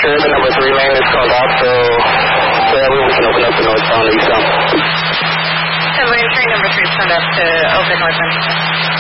sure the number 3 lane is called off, so that way we can open up the northbound eastbound. Lane 3, number 3 is turned up to open northbound.